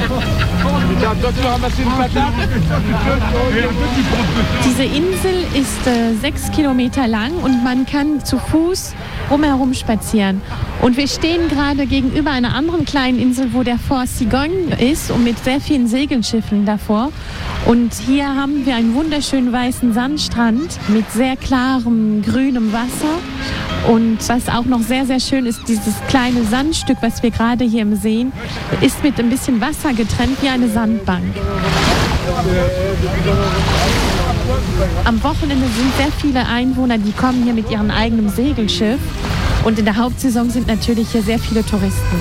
Diese Insel ist 6 Kilometer lang und man kann zu Fuß rumherum spazieren. Und wir stehen gerade gegenüber einer anderen kleinen Insel, wo der Fort Cigogne ist und mit sehr vielen Segelschiffen davor. Und hier haben wir einen wunderschönen weißen Sandstrand mit sehr klarem, grünem Wasser. Und was auch noch sehr, sehr schön ist, dieses kleine Sandstück, was wir gerade hier sehen, ist mit ein bisschen Wasser getrennt wie eine Sandbank. Am Wochenende sind sehr viele Einwohner, die kommen hier mit ihrem eigenen Segelschiff. Und in der Hauptsaison sind natürlich hier sehr viele Touristen.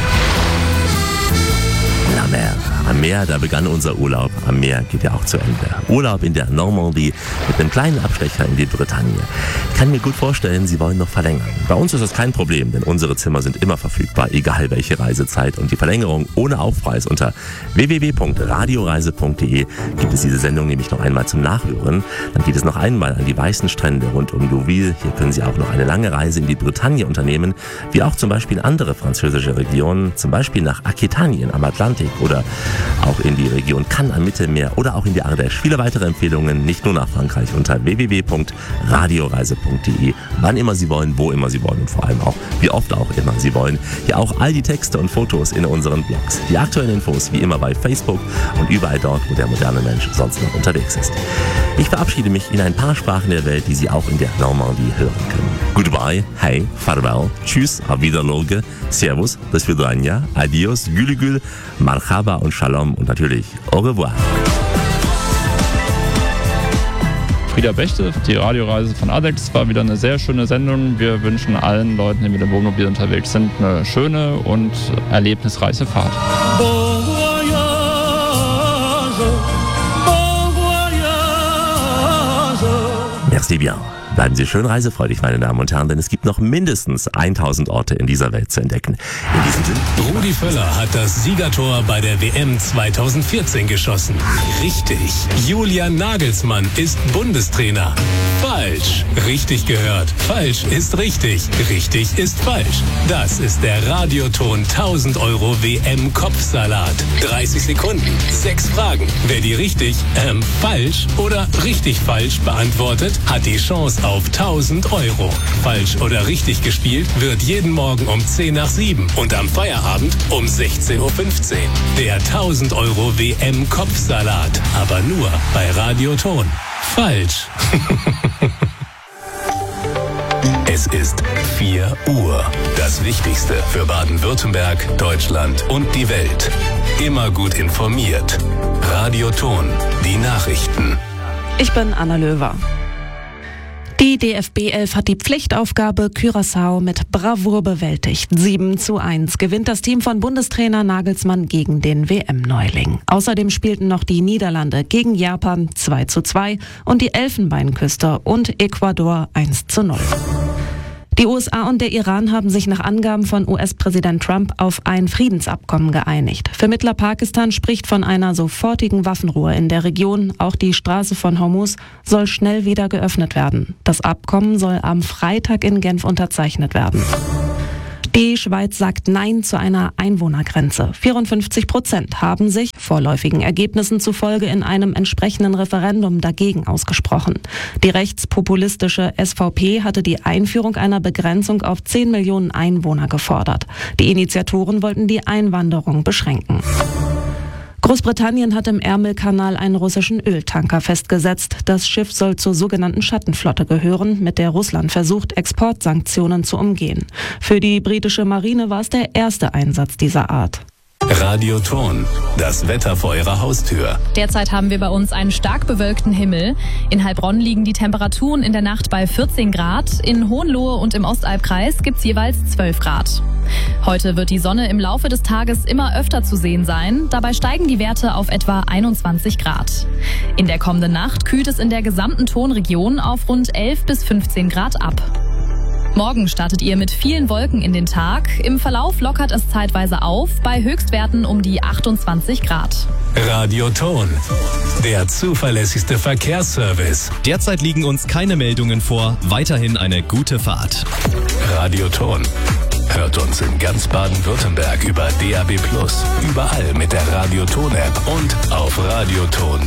La Mer. Am Meer, da begann unser Urlaub. Am Meer geht ja auch zu Ende. Urlaub in der Normandie mit einem kleinen Abstecher in die Bretagne. Ich kann mir gut vorstellen, Sie wollen noch verlängern. Bei uns ist das kein Problem, denn unsere Zimmer sind immer verfügbar, egal welche Reisezeit. Und die Verlängerung ohne Aufpreis unter www.radioreise.de gibt es diese Sendung nämlich noch einmal zum Nachhören. Dann geht es noch einmal an die weißen Strände rund um Deauville. Hier können Sie auch noch eine lange Reise in die Bretagne unternehmen, wie auch zum Beispiel andere französische Regionen, zum Beispiel nach Aquitanien am Atlantik oder auch in die Region Cannes am Mittelmeer oder auch in die Ardèche. Viele weitere Empfehlungen, nicht nur nach Frankreich, unter www.radioreise.de. Wann immer Sie wollen, wo immer Sie wollen und vor allem auch, wie oft auch immer Sie wollen. Hier auch all die Texte und Fotos in unseren Blogs. Die aktuellen Infos wie immer bei Facebook und überall dort, wo der moderne Mensch sonst noch unterwegs ist. Ich verabschiede mich in ein paar Sprachen der Welt, die Sie auch in der Normandie hören können. Goodbye, hey, farewell, tschüss, auf Wiederloge, servus, das Svidania, adios, gülügül, marhaba und shalom und natürlich au revoir. Frieder Bechte, die Radioreise von Adex war wieder eine sehr schöne Sendung. Wir wünschen allen Leuten, die mit dem Wohnmobil unterwegs sind, eine schöne und erlebnisreiche Fahrt. Bon voyage, bon voyage. Merci bien. Bleiben Sie schön reisefreudig, meine Damen und Herren, denn es gibt noch mindestens 1000 Orte in dieser Welt zu entdecken. In diesem Sinne. Rudi Völler hat das Siegertor bei der WM 2014 geschossen. Richtig. Julian Nagelsmann ist Bundestrainer. Falsch. Richtig gehört. Falsch ist richtig. Richtig ist falsch. Das ist der Radioton 1000 € WM Kopfsalat. 30 Sekunden. 6 Fragen. Wer die richtig, falsch oder richtig falsch beantwortet, hat die Chance auf 1000 €. Falsch oder richtig gespielt wird jeden Morgen um 10 nach 7 und am Feierabend um 16:15 Uhr. Der 1000 € WM Kopfsalat. Aber nur bei Radioton. Falsch. Es ist 4 Uhr. Das Wichtigste für Baden-Württemberg, Deutschland und die Welt. Immer gut informiert. Radioton. Die Nachrichten. Ich bin Anna Löwer. Die DFB 11 hat die Pflichtaufgabe Curaçao mit Bravour bewältigt. 7:1 gewinnt das Team von Bundestrainer Nagelsmann gegen den WM-Neuling. Außerdem spielten noch die Niederlande gegen Japan 2:2 und die Elfenbeinküste und Ecuador 1:0. Die USA und der Iran haben sich nach Angaben von US-Präsident Trump auf ein Friedensabkommen geeinigt. Vermittler Pakistan spricht von einer sofortigen Waffenruhe in der Region. Auch die Straße von Hormuz soll schnell wieder geöffnet werden. Das Abkommen soll am Freitag in Genf unterzeichnet werden. Die Schweiz sagt Nein zu einer Einwohnergrenze. 54% haben sich vorläufigen Ergebnissen zufolge in einem entsprechenden Referendum dagegen ausgesprochen. Die rechtspopulistische SVP hatte die Einführung einer Begrenzung auf 10 Millionen Einwohner gefordert. Die Initiatoren wollten die Einwanderung beschränken. Großbritannien hat im Ärmelkanal einen russischen Öltanker festgesetzt. Das Schiff soll zur sogenannten Schattenflotte gehören, mit der Russland versucht, Exportsanktionen zu umgehen. Für die britische Marine war es der erste Einsatz dieser Art. Radioton. Das Wetter vor Ihrer Haustür. Derzeit haben wir bei uns einen stark bewölkten Himmel. In Heilbronn liegen die Temperaturen in der Nacht bei 14 Grad. In Hohenlohe und im Ostalbkreis gibt's jeweils 12 Grad. Heute wird die Sonne im Laufe des Tages immer öfter zu sehen sein. Dabei steigen die Werte auf etwa 21 Grad. In der kommenden Nacht kühlt es in der gesamten Tonregion auf rund 11 bis 15 Grad ab. Morgen startet ihr mit vielen Wolken in den Tag. Im Verlauf lockert es zeitweise auf, bei Höchstwerten um die 28 Grad. Radioton. Der zuverlässigste Verkehrsservice. Derzeit liegen uns keine Meldungen vor. Weiterhin eine gute Fahrt. Radioton. Hört uns in ganz Baden-Württemberg über DAB+, überall mit der Radioton-App und auf radioton.de.